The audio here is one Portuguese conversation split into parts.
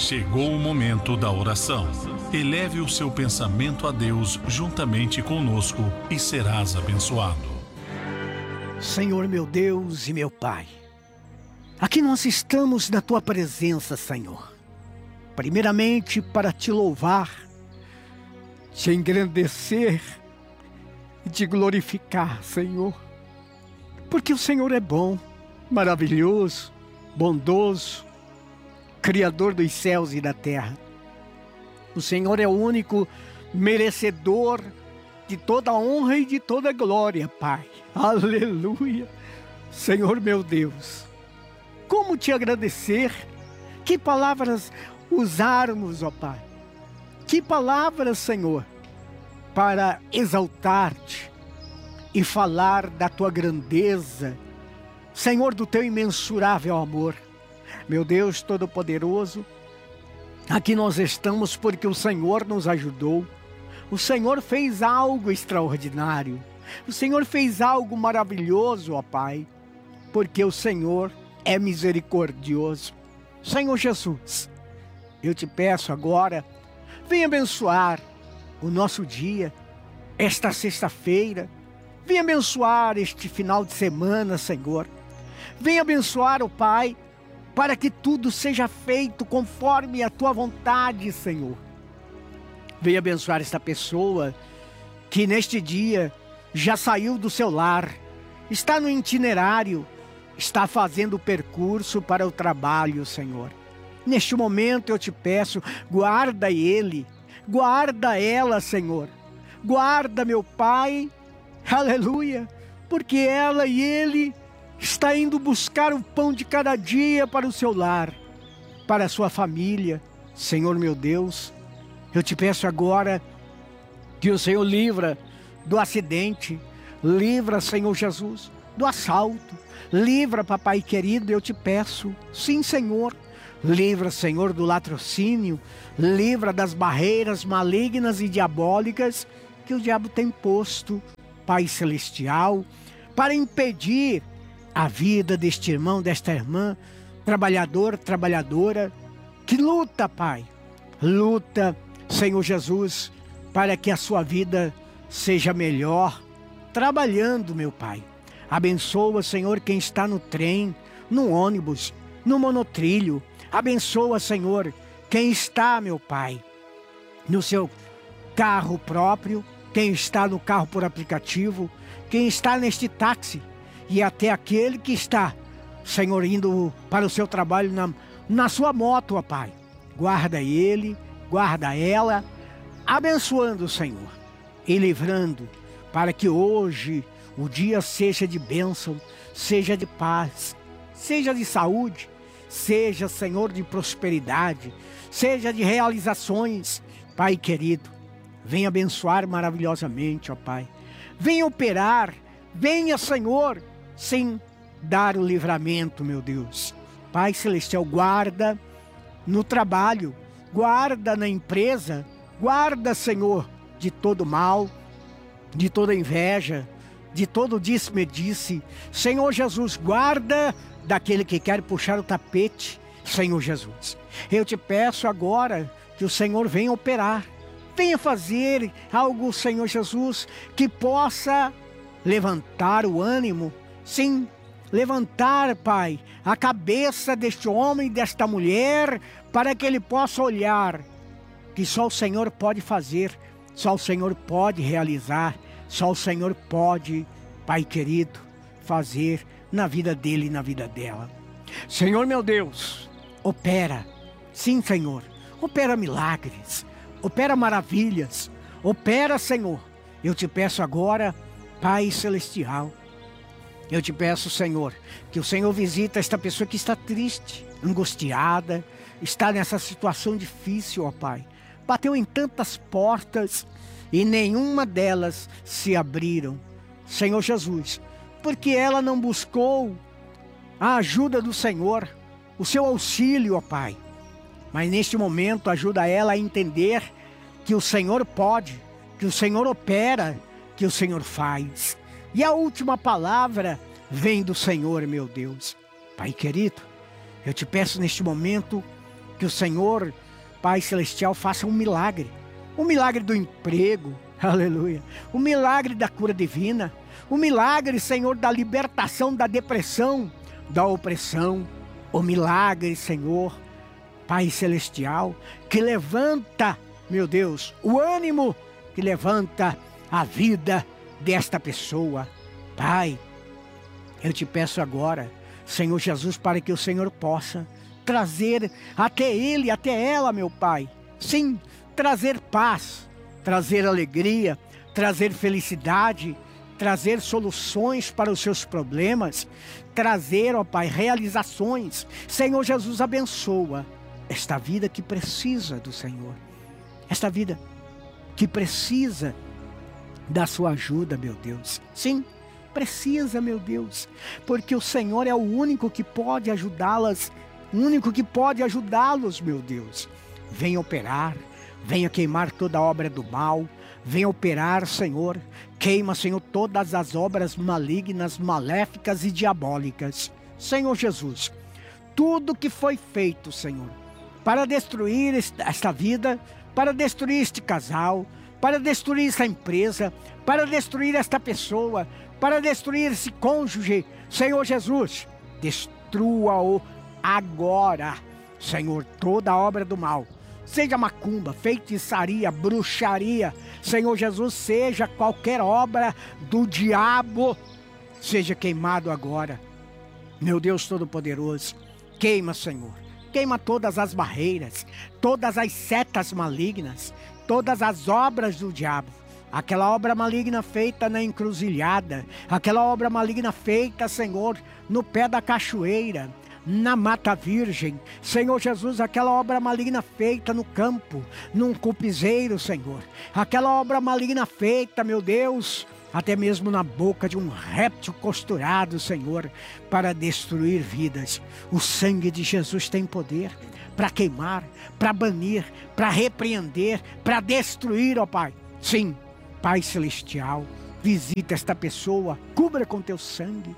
Chegou o momento da oração. Eleve o seu pensamento a Deus juntamente conosco e serás abençoado. Senhor meu Deus e meu Pai, aqui nós estamos na Tua presença, Senhor. Primeiramente para Te louvar, Te engrandecer e Te glorificar, Senhor. Porque o Senhor é bom, maravilhoso, bondoso, Criador dos céus e da terra. O Senhor é o único merecedor de toda honra e de toda glória, Pai. Aleluia! Senhor meu Deus, como Te agradecer? Que palavras usarmos, ó Pai? Que palavras, Senhor, para exaltar-Te e falar da Tua grandeza, Senhor, do Teu imensurável amor. Meu Deus Todo-Poderoso, aqui nós estamos porque o Senhor nos ajudou. O Senhor fez algo extraordinário. O Senhor fez algo maravilhoso, ó Pai, porque o Senhor é misericordioso. Senhor Jesus, eu Te peço agora, venha abençoar o nosso dia, esta sexta-feira. Venha abençoar este final de semana, Senhor. Venha abençoar, ó Pai, para que tudo seja feito conforme a Tua vontade, Senhor. Venha abençoar esta pessoa que neste dia já saiu do seu lar, está no itinerário, está fazendo o percurso para o trabalho, Senhor. Neste momento eu Te peço, guarda ele, guarda ela, Senhor. Guarda, meu Pai, aleluia, porque ela e ele está indo buscar o pão de cada dia para o seu lar, para a sua família. Senhor meu Deus, eu Te peço agora que o Senhor livra do acidente, livra, Senhor Jesus, do assalto, livra, papai querido, eu Te peço, sim, Senhor, livra, Senhor, do latrocínio, livra das barreiras malignas e diabólicas que o diabo tem posto, Pai Celestial, para impedir a vida deste irmão, desta irmã, trabalhador, trabalhadora, que luta, Pai, luta, Senhor Jesus, para que a sua vida seja melhor, trabalhando, meu Pai. Abençoa, Senhor, quem está no trem, no ônibus, no monotrilho. Abençoa, Senhor, quem está, meu Pai, no seu carro próprio, quem está no carro por aplicativo, quem está neste táxi, e até aquele que está, Senhor, indo para o seu trabalho na sua moto, ó Pai. Guarda ele, guarda ela, abençoando o Senhor e livrando, para que hoje o dia seja de bênção, seja de paz, seja de saúde, seja, Senhor, de prosperidade, seja de realizações. Pai querido, venha abençoar maravilhosamente, ó Pai. Venha operar, venha, Senhor, sem dar o livramento, meu Deus. Pai Celestial, guarda no trabalho, guarda na empresa, guarda, Senhor, de todo mal, de toda inveja, de todo disse-me-disse. Senhor Jesus, guarda daquele que quer puxar o tapete, Senhor Jesus. Eu Te peço agora que o Senhor venha operar, venha fazer algo, Senhor Jesus, que possa levantar o ânimo, sim, levantar, Pai, a cabeça deste homem e desta mulher, para que ele possa olhar que só o Senhor pode fazer, só o Senhor pode realizar, só o Senhor pode, Pai querido, fazer na vida dele e na vida dela. Senhor meu Deus, opera, sim, Senhor, opera milagres, opera maravilhas, opera, Senhor. Eu Te peço agora, Pai Celestial, eu Te peço, Senhor, que o Senhor visita esta pessoa que está triste, angustiada, está nessa situação difícil, ó Pai. Bateu em tantas portas e nenhuma delas se abriram, Senhor Jesus, porque ela não buscou a ajuda do Senhor, o seu auxílio, ó Pai. Mas neste momento ajuda ela a entender que o Senhor pode, que o Senhor opera, que o Senhor faz. E a última palavra vem do Senhor, meu Deus. Pai querido, eu Te peço neste momento, Que o Senhor, Pai Celestial, faça um milagre. O milagre do emprego, aleluia. O milagre da cura divina. O milagre, Senhor, da libertação da depressão, da opressão. O milagre, Senhor, Pai Celestial, que levanta, meu Deus, o ânimo, que levanta a vida desta pessoa. Pai, eu te peço agora, Senhor Jesus, para que o Senhor possa trazer até ele, até ela, meu Pai. Sim, trazer paz, trazer alegria, trazer felicidade, trazer soluções para os seus problemas, trazer, ó Pai, realizações. Senhor Jesus, abençoa esta vida que precisa do Senhor. Esta vida que precisa da sua ajuda, meu Deus. Sim, precisa, meu Deus, porque o Senhor é o único que pode ajudá-las, o único que pode ajudá-los, meu Deus. Venha operar, venha queimar toda a obra do mal, venha operar, Senhor. Queima, Senhor, todas as obras malignas, maléficas e diabólicas. Senhor Jesus, tudo que foi feito, Senhor, para destruir esta vida, para destruir este casal, para destruir esta empresa, para destruir esta pessoa, para destruir esse cônjuge, Senhor Jesus, destrua-o agora, Senhor, toda a obra do mal, seja macumba, feitiçaria, bruxaria, Senhor Jesus, seja qualquer obra do diabo, seja queimado agora. Meu Deus Todo-Poderoso, queima, Senhor, queima todas as barreiras, todas as setas malignas, todas as obras do diabo. Aquela obra maligna feita na encruzilhada, aquela obra maligna feita, Senhor, no pé da cachoeira, na mata virgem, Senhor Jesus, aquela obra maligna feita no campo, num cupizeiro, Senhor, aquela obra maligna feita, meu Deus, até mesmo na boca de um réptil costurado, Senhor, para destruir vidas. O sangue de Jesus tem poder para queimar, para banir, para repreender, para destruir, ó Pai. Sim, Pai Celestial, visita esta pessoa, cubra com teu sangue,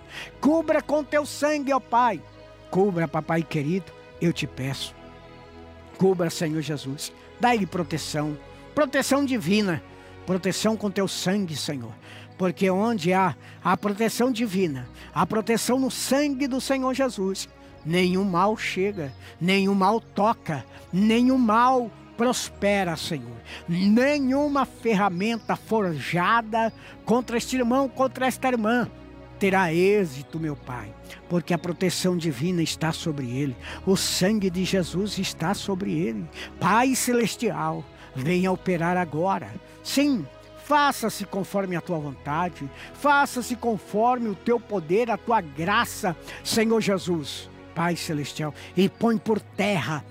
ó Pai. Cubra, papai querido, eu te peço. Cubra, Senhor Jesus. Dá-lhe proteção, proteção divina, proteção com teu sangue, Senhor. Porque onde há a proteção divina, a proteção no sangue do Senhor Jesus, nenhum mal chega, nenhum mal toca, nenhum mal prospera, Senhor. Nenhuma ferramenta forjada contra este irmão, contra esta irmã, terá êxito, meu Pai, porque a proteção divina está sobre ele, o sangue de Jesus está sobre ele. Pai Celestial, venha operar agora. Sim, faça-se conforme a tua vontade, faça-se conforme o teu poder, a tua graça, Senhor Jesus, Pai Celestial, e põe por terra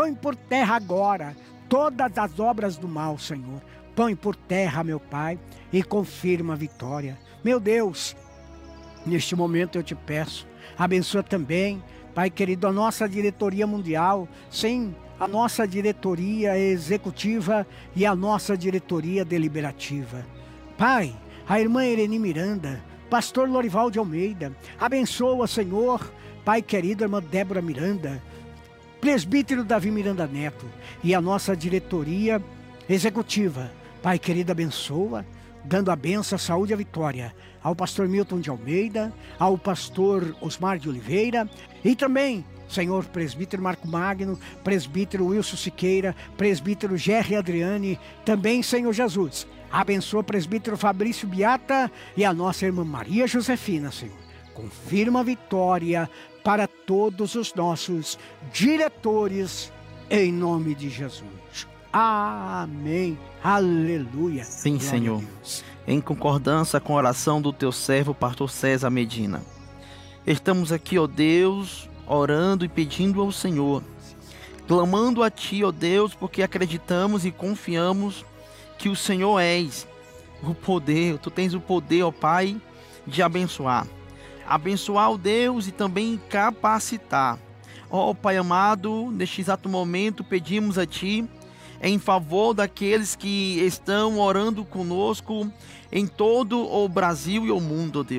agora todas as obras do mal, Senhor. Põe por terra, meu Pai, e confirma a vitória. Meu Deus, neste momento eu te peço, abençoa também, Pai querido, a nossa diretoria mundial, sim, a nossa diretoria executiva e a nossa diretoria deliberativa. Pai, a irmã Irene Miranda, pastor Lorival de Almeida, abençoa, Senhor, Pai querido, a irmã Débora Miranda, presbítero Davi Miranda Neto e a nossa diretoria executiva. Pai querido, abençoa, dando a bênção, a saúde e a vitória ao pastor Milton de Almeida, ao pastor Osmar de Oliveira e também, Senhor, presbítero Marco Magno, presbítero Wilson Siqueira, presbítero Gerry Adriane, também, Senhor Jesus, abençoa o presbítero Fabrício Biata e a nossa irmã Maria Josefina, Senhor. Confirma a vitória para todos os nossos diretores, em nome de Jesus. Amém. Aleluia. Sim, Senhor. Em concordância com a oração do teu servo, pastor César Medina. Estamos aqui, ó Deus, orando e pedindo ao Senhor, clamando a Ti, ó Deus, porque acreditamos e confiamos que o Senhor és o poder, Tu tens o poder, ó Pai, de abençoar. Abençoar, ó Deus, e também capacitar. Ó Pai amado, neste exato momento pedimos a Ti, em favor daqueles que estão orando conosco em todo o Brasil e o mundo, ó Deus.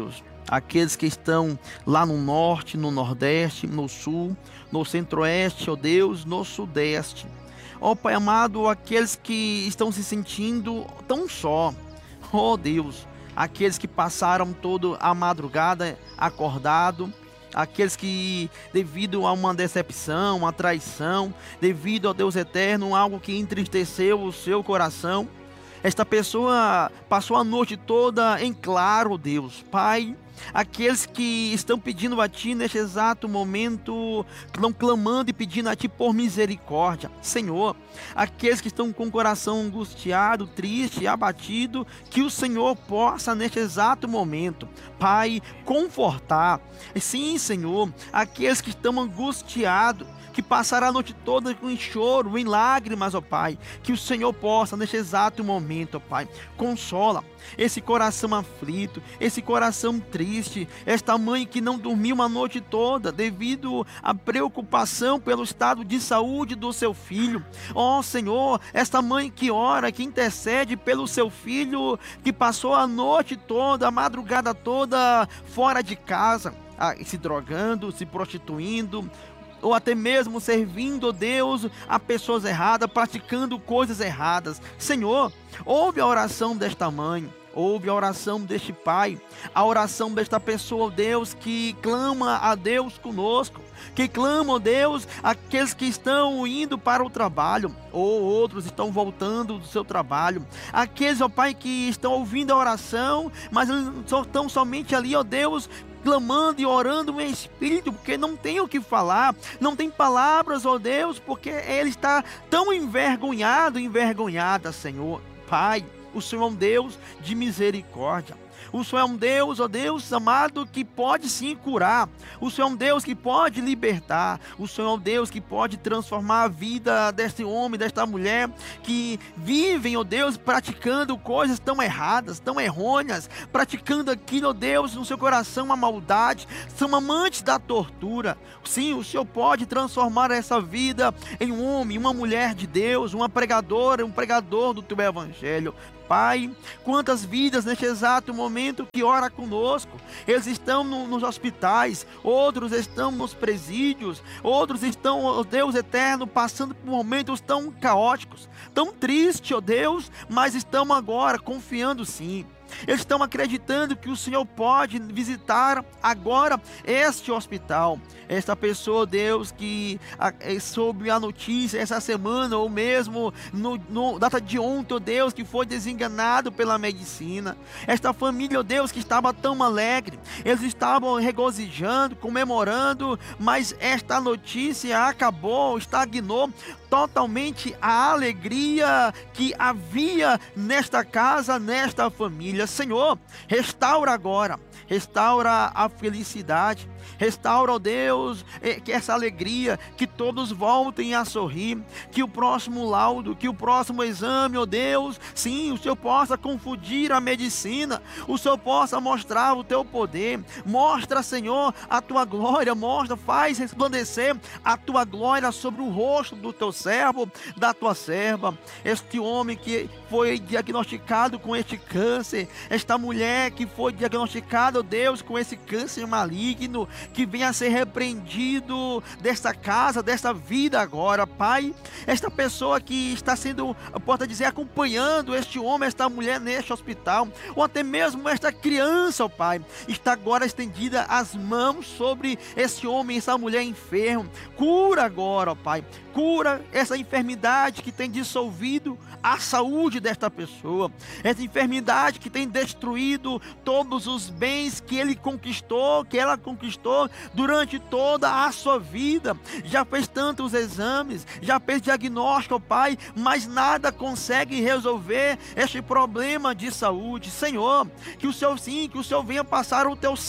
aqueles que estão lá no norte, no nordeste, no sul, no centro-oeste, ó Deus, no sudeste. Ó Pai amado, aqueles que estão se sentindo tão só, ó Deus, aqueles que passaram toda a madrugada acordado, aqueles que, devido a uma decepção, uma traição, devido ao Deus eterno, algo que entristeceu o seu coração, esta pessoa passou a noite toda em claro, Deus. Pai, aqueles que estão pedindo a Ti neste exato momento, estão clamando e pedindo a Ti por misericórdia. Senhor, aqueles que estão com o coração angustiado, triste, abatido, que o Senhor possa neste exato momento, Pai, confortar. Sim, Senhor, aqueles que estão angustiados, que passaram a noite toda em choro, em lágrimas, ó Pai, que o Senhor possa neste exato momento, ó Pai, consola esse coração aflito, esse coração triste, esta mãe que não dormiu uma noite toda devido à preocupação pelo estado de saúde do seu filho. Ó Senhor, esta mãe que ora, que intercede pelo seu filho, que passou a noite toda, a madrugada toda fora de casa, se drogando, se prostituindo, ou até mesmo servindo, ó Deus, a pessoas erradas, praticando coisas erradas. Senhor, ouve a oração desta mãe, ouve a oração deste pai, a oração desta pessoa, ó Deus, que clama a Deus conosco, que clama, ó Deus, aqueles que estão indo para o trabalho, ou outros estão voltando do seu trabalho, aqueles, ó Pai, que estão ouvindo a oração, mas estão somente ali, ó Deus, clamando e orando em espírito, porque não tem o que falar, não tem palavras, ó Deus, porque ele está tão envergonhado, envergonhada, Senhor. Pai, o Senhor é um Deus de misericórdia. O Senhor é um Deus, ó Deus amado, que pode sim curar. O Senhor é um Deus que pode libertar. O Senhor é um Deus que pode transformar a vida deste homem, desta mulher, que vivem, ó Deus, praticando coisas tão erradas, tão errôneas, praticando aquilo, ó Deus, no seu coração uma maldade, são amantes da tortura. Sim, o Senhor pode transformar essa vida em um homem, uma mulher de Deus, uma pregadora, um pregador do teu evangelho. Pai, quantas vidas neste exato momento que ora conosco, eles estão nos hospitais, outros estão nos presídios, outros estão, ó Deus eterno, passando por momentos tão caóticos, tão tristes, ó Deus, mas estão agora confiando sim. Eles estão acreditando que o Senhor pode visitar agora este hospital. Esta pessoa, Deus, que soube a notícia essa semana, ou mesmo no data de ontem, Deus, que foi desenganado pela medicina. Esta família, Deus, que estava tão alegre, eles estavam regozijando, comemorando, mas esta notícia acabou, estagnou totalmente a alegria que havia nesta casa, nesta família. Senhor, restaura agora, restaura a felicidade, restaura, ó Deus, que essa alegria, que todos voltem a sorrir, que o próximo laudo, que o próximo exame, ó Deus, sim, o Senhor possa confundir a medicina, o Senhor possa mostrar o teu poder, mostra, Senhor, a tua glória, mostra, faz resplandecer a tua glória sobre o rosto do teu servo, da tua serva, este homem que foi diagnosticado com este câncer, esta mulher que foi diagnosticada, ó Deus, com esse câncer maligno, que venha a ser repreendido desta casa, desta vida agora, Pai. Esta pessoa que está sendo, pode dizer, acompanhando este homem, esta mulher neste hospital, ou até mesmo esta criança, ó Pai, está agora estendida as mãos sobre esse homem, essa mulher enferma. Cura agora, ó Pai, cura essa enfermidade que tem dissolvido a saúde desta pessoa, essa enfermidade que tem destruído todos os bens que ele conquistou, que ela conquistou durante toda a sua vida. Já fez tantos exames, já fez diagnóstico, Pai, mas nada consegue resolver este problema de saúde. Senhor, que o Senhor sim, que o Senhor venha passar o teu sangue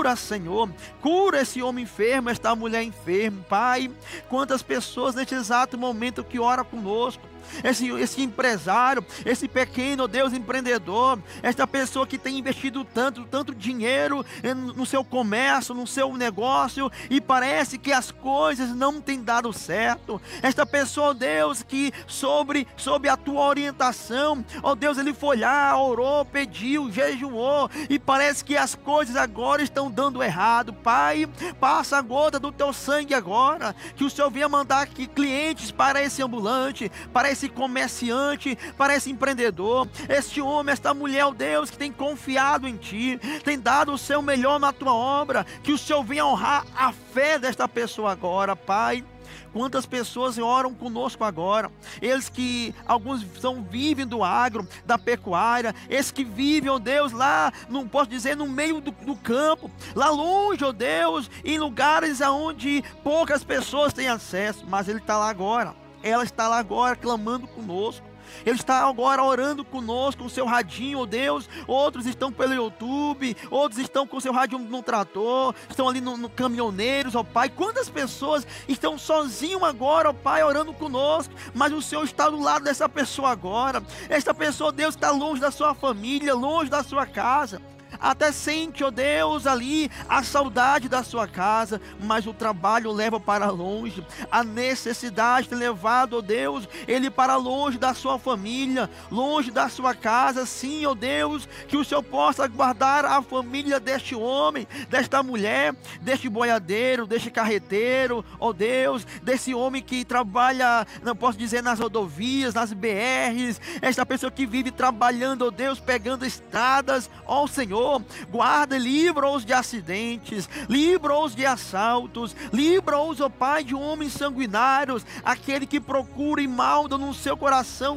cura, Senhor, cura esse homem enfermo, esta mulher enferma, Pai. Quantas pessoas neste exato momento que ora conosco, esse empresário, esse pequeno, Deus, empreendedor, esta pessoa que tem investido tanto dinheiro no seu comércio, no seu negócio, e parece que as coisas não têm dado certo. Esta pessoa, Deus, que sob a tua orientação, ó Deus, ele foi lá, orou, pediu, jejuou, e parece que as coisas agora estão dando errado. Pai, passa a gota do teu sangue agora, que o Senhor venha mandar aqui clientes para esse ambulante, para esse comerciante, para esse empreendedor, este homem, esta mulher, ó Deus, que tem confiado em Ti, tem dado o seu melhor na Tua obra, que o Senhor venha honrar a fé desta pessoa agora, Pai. Quantas pessoas oram conosco agora, eles que alguns vivem do agro, da pecuária, esses que vivem, ó Deus, lá, não posso dizer, no meio do campo, lá longe, ó Deus, em lugares onde poucas pessoas têm acesso, mas ele está lá agora. Ela está lá agora clamando conosco. Ele está agora orando conosco com o seu radinho, ó Deus. Outros estão pelo YouTube, outros estão com o seu radinho no trator, estão ali no caminhoneiros, ó Pai. Quantas pessoas estão sozinhos agora, ó Pai, orando conosco, mas o Senhor está do lado dessa pessoa agora. Esta pessoa, Deus, está longe da sua família, longe da sua casa. Até sente, ó Deus, ali a saudade da sua casa, mas o trabalho leva para longe, a necessidade tem levado, ó Deus, ele para longe da sua família, longe da sua casa. Sim, ó Deus, que o Senhor possa guardar a família deste homem, desta mulher, deste boiadeiro, deste carreteiro, ó Deus, desse homem que trabalha, não posso dizer, nas rodovias, nas BRs, esta pessoa que vive trabalhando, ó Deus, pegando estradas, ó Senhor. Guarda e livra-os de acidentes, livra-os de assaltos, livra-os, ó Pai, de homens sanguinários, aquele que procura e malda no seu coração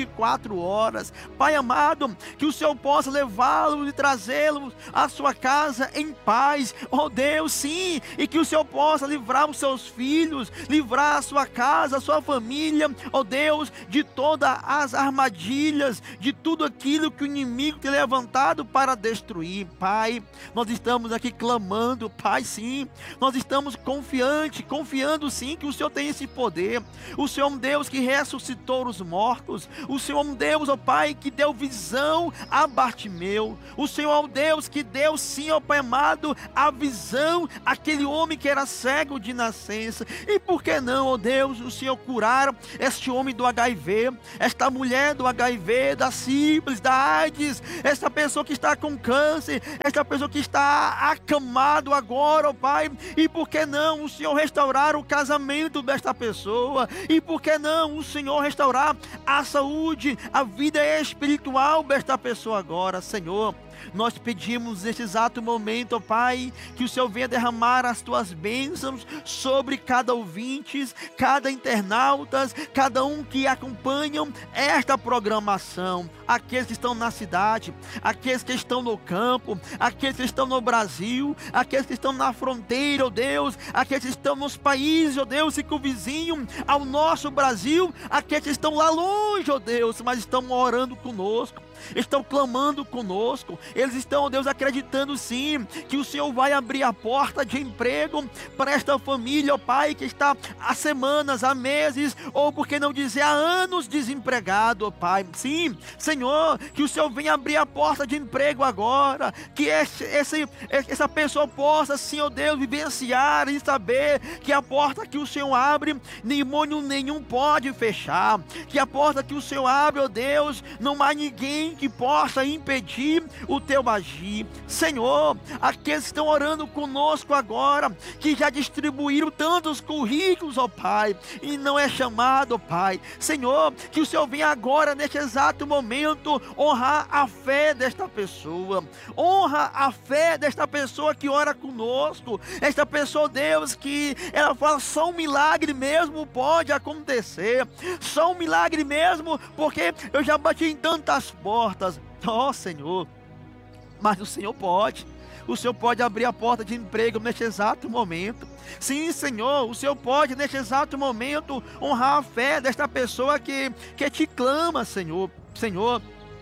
24 horas. Pai amado, que o Senhor possa levá-los e trazê-los à sua casa em paz, ó Deus, sim, e que o Senhor possa livrar os seus filhos, livrar a sua casa, a sua família, ó Deus, de todas as armadilhas, de tudo aquilo que o inimigo tem levantado para destruir. Pai, nós estamos aqui clamando, Pai, sim, nós estamos confiando sim que o Senhor tem esse poder. O Senhor é um Deus que ressuscitou os mortos, o Senhor é um Deus, ó Pai, que deu visão a Bartimeu, o Senhor é um Deus que deu sim, ó Pai amado, a visão àquele homem que era cego de nascença. E por que não, ó Deus, o Senhor curar este homem do HIV, esta mulher do HIV, da sífilis, da AIDS, esta pessoa que está com câncer, esta pessoa que está acamado agora, ó Pai, e por que não o Senhor restaurar o casamento desta pessoa, e por que não o Senhor restaurar a saúde, a vida espiritual desta pessoa agora, Senhor. Nós pedimos neste exato momento, ó Pai, que o Senhor venha derramar as tuas bênçãos sobre cada ouvinte, cada internauta, cada um que acompanham esta programação, aqueles que estão na cidade, aqueles que estão no campo, aqueles que estão no Brasil, aqueles que estão na fronteira, ó Deus, aqueles que estão nos países, ó Deus, e que o vizinho ao nosso Brasil, aqueles que estão lá longe, ó Deus, mas estão orando conosco, estão clamando conosco, eles estão, ó Deus, acreditando sim, que o Senhor vai abrir a porta de emprego para esta família, ó Pai, que está há semanas, há meses, ou por que não dizer há anos desempregado, ó Pai. Sim, Senhor, que o Senhor venha abrir a porta de emprego agora, que essa pessoa possa, sim, ó Deus, vivenciar e saber que a porta que o Senhor abre, demônio nenhum pode fechar, que a porta que o Senhor abre, ó Deus, não há ninguém que possa impedir o teu agir. Senhor, aqueles que estão orando conosco agora, que já distribuíram tantos currículos, ó Pai, e não é chamado, ó Pai, Senhor, que o Senhor venha agora, neste exato momento, honrar a fé desta pessoa, honra a fé desta pessoa que ora conosco, esta pessoa, Deus, que ela fala, só um milagre mesmo pode acontecer, só um milagre mesmo, porque eu já bati em tantas portas, ó Senhor, mas o Senhor pode abrir a porta de emprego neste exato momento. Sim, Senhor, o Senhor pode neste exato momento honrar a fé desta pessoa que te clama, Senhor. Senhor,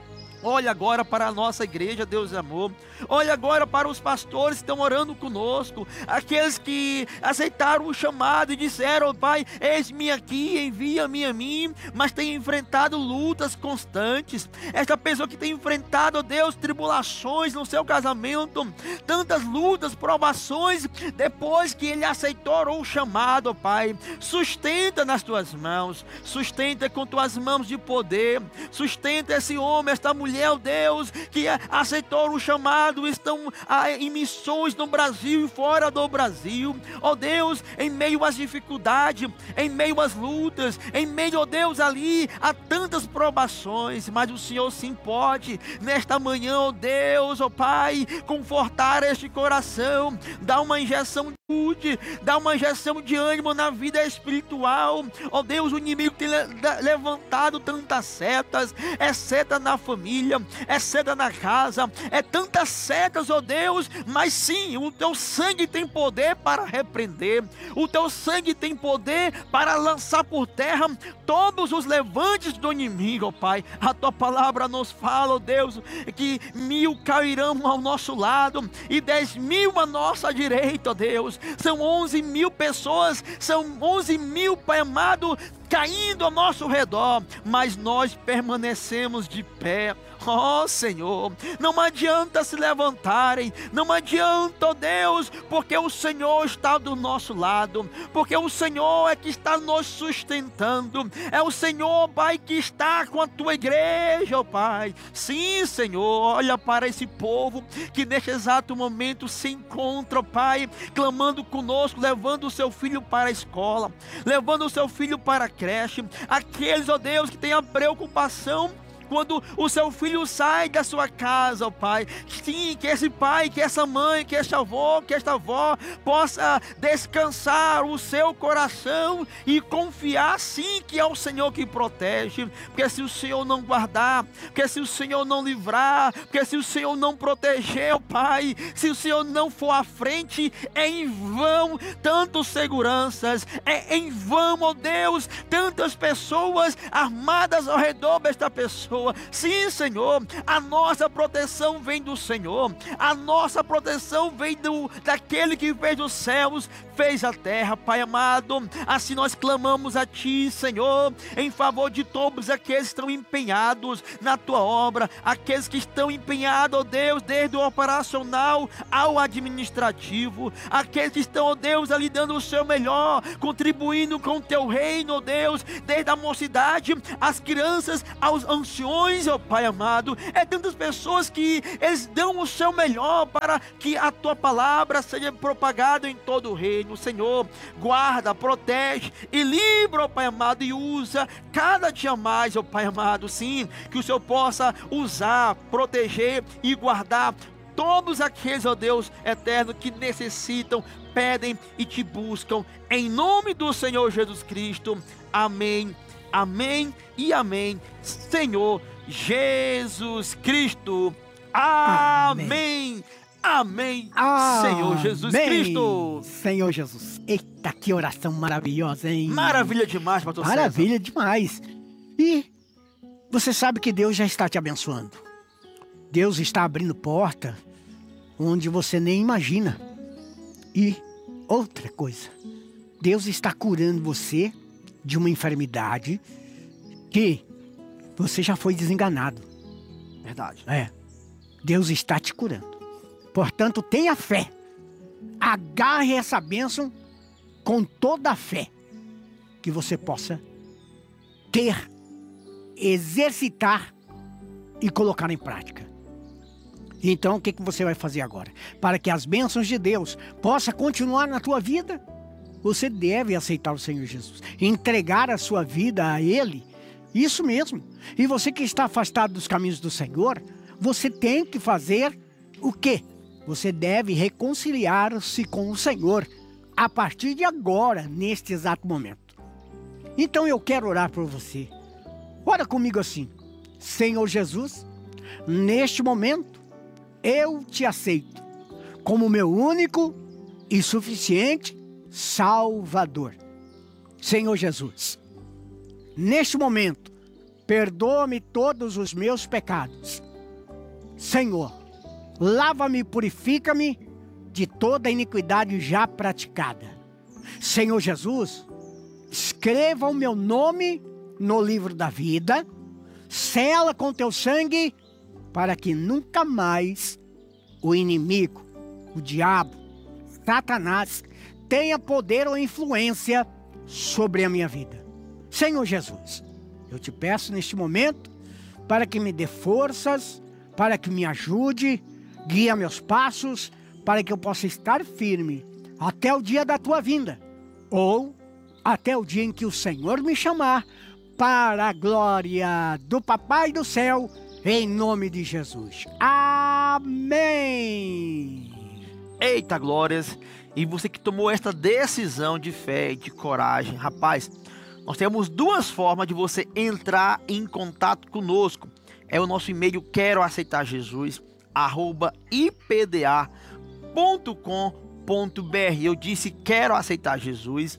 Olha agora para a nossa igreja, Deus de amor. Olha agora para os pastores que estão orando conosco. Aqueles que aceitaram o chamado e disseram: oh, Pai, eis-me aqui, envia-me a mim. Mas tem enfrentado lutas constantes. Esta pessoa que tem enfrentado, oh Deus, tribulações no seu casamento. Tantas lutas, provações. Depois que ele aceitou o chamado, oh Pai. Sustenta nas tuas mãos. Sustenta com tuas mãos de poder. Sustenta esse homem, esta mulher, oh Deus, que aceitou o chamado, estão em missões no Brasil e fora do Brasil, oh Deus, em meio às dificuldades, em meio às lutas, em meio, oh Deus, ali a tantas provações, mas o Senhor sim pode, nesta manhã, oh Deus, oh Pai, confortar este coração, dar uma injeção de saúde, dar uma injeção de ânimo na vida espiritual, oh Deus, o inimigo tem levantado tantas setas, é seta na família, é seta na casa, é tantas setas, ó Deus, mas sim, o teu sangue tem poder para repreender, o teu sangue tem poder para lançar por terra todos os levantes do inimigo, ó Pai. A tua palavra nos fala, ó Deus, que 1.000 cairão ao nosso lado e 10.000 à nossa direita, ó Deus. São 11.000 pessoas, são 11.000, Pai amado, caindo ao nosso redor, mas nós permanecemos de pé. Oh Senhor, não adianta se levantarem, não adianta, oh Deus, porque o Senhor está do nosso lado, porque o Senhor é que está nos sustentando, é o Senhor, Pai, que está com a tua igreja, oh Pai. Sim, Senhor, olha para esse povo que neste exato momento se encontra, oh Pai, clamando conosco, levando o seu filho para a escola, levando o seu filho para a creche, aqueles, ó Deus, que têm a preocupação quando o seu filho sai da sua casa, ó Pai. Sim, que esse pai, que essa mãe, que esse avô, que esta avó possa descansar o seu coração e confiar sim que é o Senhor que protege, porque se o Senhor não guardar, porque se o Senhor não livrar, porque se o Senhor não proteger, ó Pai, se o Senhor não for à frente, é em vão tantas seguranças, é em vão, ó Deus, tantas pessoas armadas ao redor desta pessoa. Sim, Senhor, a nossa proteção vem do Senhor, a nossa proteção vem daquele que fez os céus, fez a terra, Pai amado. Assim nós clamamos a Ti, Senhor, em favor de todos aqueles que estão empenhados na Tua obra, aqueles que estão empenhados, ó Deus, desde o operacional ao administrativo, aqueles que estão, ó Deus, ali dando o seu melhor, contribuindo com o Teu reino, ó Deus, desde a mocidade, as crianças, aos anciões, ó Pai amado. É tantas pessoas que eles dão o seu melhor para que a Tua palavra seja propagada em todo o reino. Senhor, guarda, protege e livra, ó Pai amado, e usa cada dia mais, ó Pai amado, sim, que o Senhor possa usar, proteger e guardar todos aqueles, ó Deus eterno, que necessitam, pedem e Te buscam, em nome do Senhor Jesus Cristo. Amém, amém e amém. Senhor Jesus Cristo. Amém. Amém. Senhor Jesus Cristo. Senhor Jesus. Eita, que oração maravilhosa, hein? Maravilha demais, pastor César. Maravilha demais. E você sabe que Deus já está te abençoando. Deus está abrindo porta onde você nem imagina. E outra coisa, Deus está curando você de uma enfermidade que você já foi desenganado. Verdade. Deus está te curando. Portanto, tenha fé. Agarre essa bênção com toda a fé que você possa ter, exercitar e colocar em prática. Então, o que você vai fazer agora? Para que as bênçãos de Deus possam continuar na tua vida, você deve aceitar o Senhor Jesus, entregar a sua vida a Ele. Isso mesmo. E você que está afastado dos caminhos do Senhor, você tem que fazer o quê? Você deve reconciliar-se com o Senhor a partir de agora, neste exato momento. Então eu quero orar por você. Ora comigo assim: Senhor Jesus, neste momento eu te aceito como meu único e suficiente Salvador. Senhor Jesus, neste momento, perdoa-me todos os meus pecados Senhor, lava-me e purifica-me de toda a iniquidade já praticada. Senhor Jesus, escreva o meu nome no livro da vida, sela com teu sangue, para que nunca mais o inimigo, o diabo, Satanás, tenha poder ou influência sobre a minha vida. Senhor Jesus, eu te peço neste momento para que me dê forças, para que me ajude, guie meus passos, para que eu possa estar firme até o dia da tua vinda, ou até o dia em que o Senhor me chamar, para a glória do Papai do céu, em nome de Jesus. Amém. Eita glórias! E você que tomou esta decisão de fé e de coragem, rapaz, nós temos duas formas de você entrar em contato conosco. É o nosso e-mail queroaceitarjesus@ipda.com.br. Eu disse quero aceitar Jesus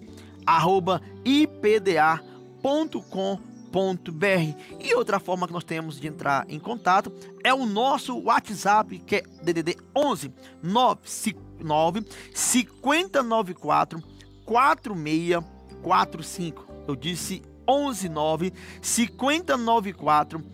@ipda.com.br. E outra forma que nós temos de entrar em contato é o nosso WhatsApp, que é DDD 11 959 5094 4645. Eu disse 11 9 5094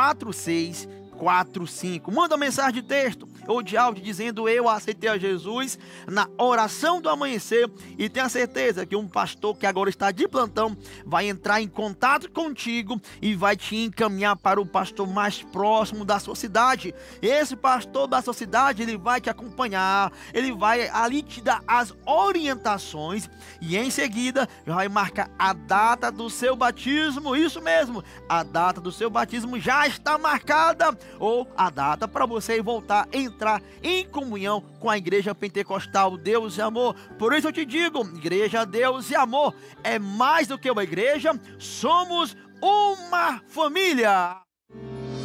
4645. Manda mensagem de texto ou de áudio dizendo eu aceitei a Jesus na oração do amanhecer, e tenha certeza que um pastor que agora está de plantão vai entrar em contato contigo e vai te encaminhar para o pastor mais próximo da sua cidade. Esse pastor da sua cidade, ele vai te acompanhar, ele vai ali te dar as orientações e em seguida vai marcar a data do seu batismo. Isso mesmo, a data do seu batismo já está marcada, ou a data para você voltar a entrar em comunhão com a Igreja Pentecostal Deus e Amor. Por isso eu te digo, Igreja Deus e Amor é mais do que uma igreja, somos uma família.